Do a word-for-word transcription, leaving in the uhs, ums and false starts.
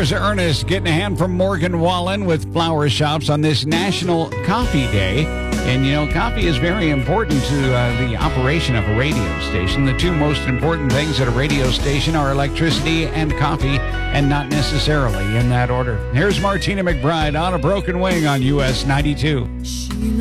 Here's Ernest getting a hand from Morgan Wallen with Flower Shops on this National Coffee Day. And, you know, coffee is very important to uh, the operation of a radio station. The two most important things at a radio station are electricity and coffee, and not necessarily in that order. Here's Martina McBride on A Broken Wing on U S ninety-two.